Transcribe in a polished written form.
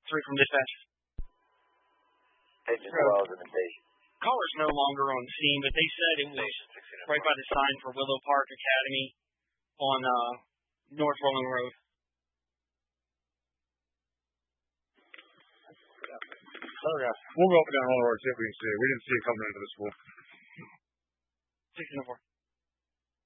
3 from dispatch. Station 12 is invitation. Caller's no longer on the scene, but they said it was right by the sign for Willow Park Academy on North Rolling Road. Okay. We'll go up and down all the roads, see if we can see it. We didn't see it coming into the school. 6 and 4.